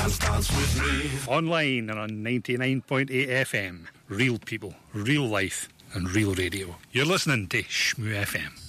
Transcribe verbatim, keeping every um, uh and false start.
dance, dance with me. Online and on ninety-nine point eight F M. Real people, real life, and real radio. You're listening to Shmoo F M.